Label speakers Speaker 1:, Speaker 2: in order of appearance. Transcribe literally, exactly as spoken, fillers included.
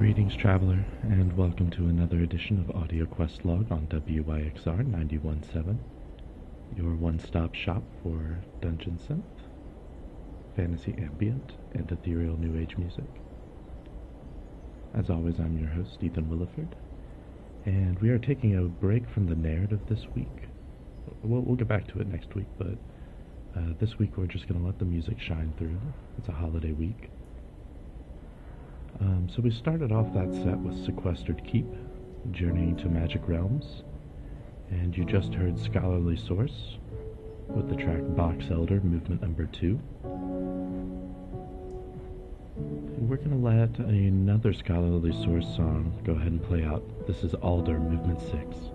Speaker 1: Greetings, traveler, and welcome to another edition of Audio Quest Log on W Y X R ninety-one point seven, your one-stop shop for dungeon synth, fantasy ambient, and ethereal new age music. As always, I'm your host, Ethan Williford, and we are taking a break from the narrative this week. We'll, we'll get back to it next week, but uh, this week we're just going to let the music shine through. It's a holiday week. Um, so we started off that set with Sequestered Keep, Journeying to Magic Realms, and you just heard Scholarly Source with the track Box Elder, movement number two. We're going to let another Scholarly Source song go ahead and play out. This is Alder, movement six.